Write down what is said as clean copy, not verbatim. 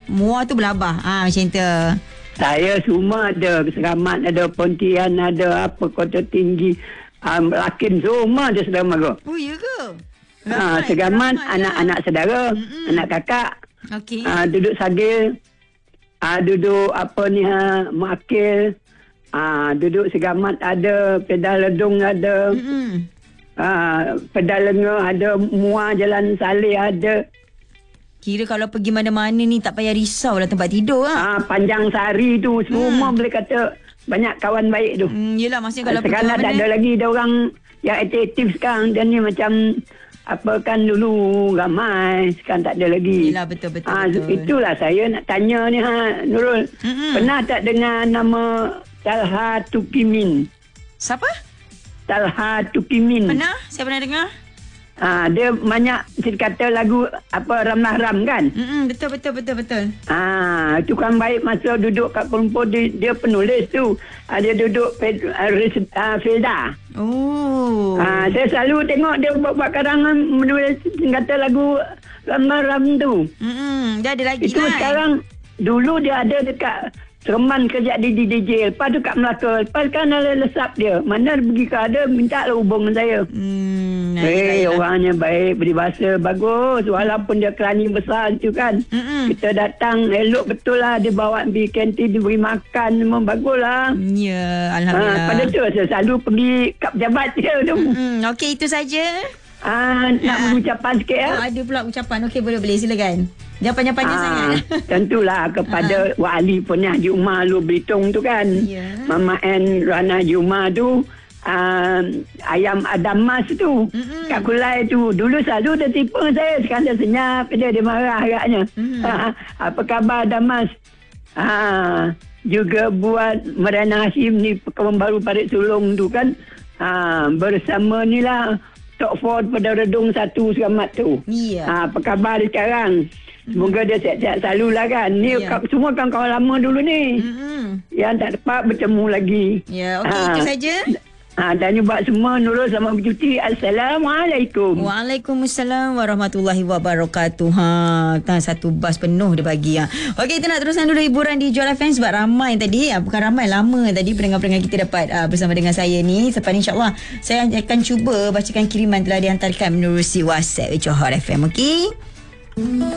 Muar tu berlabah. Macam tu. Saya semua ada. Seramat ada, Pontian ada, apa Kota Tinggi, Lakin semua ada saudara mara. Oh, ya ke? Segamat anak-anak saudara, anak kakak. Okey. Duduk Sagil. Duduk Makil. Duduk Segamat ada, Pedal Ledung ada. Pedal Lenga ada, Muar Jalan Saleh ada. Kira kalau pergi mana-mana ni tak payah risau lah tempat tidur Panjang Sari tu semua boleh kata banyak kawan baik tu. Yelah, maksudnya kalau sekarang pergi tak ada lagi dia orang yang aktif sekarang. Dan ni macam apa kan dulu ramai, sekarang tak ada lagi. Yelah, betul. Itulah saya nak tanya ni Nurul. Pernah tak dengar nama Talha Tukimin? Siapa? Talha Tukimin. Pernah? Saya pernah dengar. Dia banyak kata lagu Ramlah Ram kan? Betul. Itu kan baik masa duduk kat Kuala Lumpur dia penulis tu. Dia duduk Felda. Oh. Saya selalu tengok dia buat karangan menulis kata lagu Ramlah Ram tu. Dia ada lagi itu kan? Sekarang dulu dia ada dekat Seremban kerja di DJ. Lepas tu kat Melaka. Lepas kan ada lesap dia. Mana pergi ke ada, minta lah hubung dengan saya. Orangnya baik, beribahasa bagus. Walaupun dia kerani besar tu kan. Kita datang, elok betul lah. Dia bawa pergi kantin, dia beri makan. Memang bagus lah. Ya, Alhamdulillah. Pada tu saya selalu pergi kat pejabat dia tu. Okey, itu saja. Nak mengucapan sikit ya. Ada pula ucapan. Okey, boleh silakan. Jangan panjang-panjang sangat. Tentulah kepada Wak Ali pun Haji Umar Lu Belitung tu kan. Mama N Rana Haji Umar tu. Ayam Adamas tu. Kat Kulai tu. Dulu selalu dia tipu saya. Sekarang dia senyap. Dia marah agaknya. Apa khabar Adamas? Juga buat Mariana Hashim ni kawan baru Parit Sulong tu kan. Bersama ni lah Tok Ford pada Redung 1 Seramat tu. Apa khabar dia sekarang? Semoga dia sihat-sihat selalu lah kan. Ni semua kawan-kawan lama dulu ni. Yang tak dapat bertemu lagi. Okey, itu saja. Dan buat semua Nurul selamat bercuti. Assalamualaikum. Waalaikumsalam warahmatullahi wabarakatuh. Satu bas penuh dia bagi. Okey, kita nak teruskan dulu hiburan di Jual FM sebab ramai tadi. Bukan ramai, lama tadi pendengar-pendengar kita dapat bersama dengan saya ni. Selepas ni insyaAllah saya akan cuba bacakan kiriman telah dihantarkan menerusi WhatsApp Johor FM. Okey.